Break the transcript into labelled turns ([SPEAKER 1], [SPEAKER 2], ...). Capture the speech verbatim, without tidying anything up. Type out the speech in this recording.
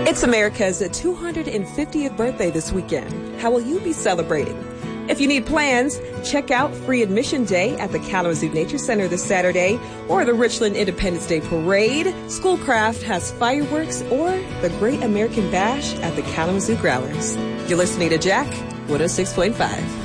[SPEAKER 1] It's America's two hundred fiftieth birthday this weekend. How will you be celebrating? If you need plans, check out Free Admission Day at the Kalamazoo Nature Center this Saturday or the Richland Independence Day Parade. Schoolcraft has fireworks or the Great American Bash at the Kalamazoo Growlers. You're listening to Jack one oh six point five.